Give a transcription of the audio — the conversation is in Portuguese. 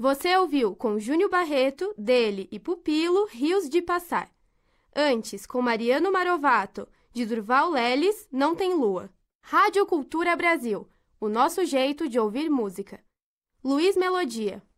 Você ouviu com Júnior Barreto, dele e Pupilo, Rios de Passar. Antes, com Mariano Marovato, de Durval Leles, Não Tem Lua. Rádio Cultura Brasil, o nosso jeito de ouvir música. Luiz Melodia.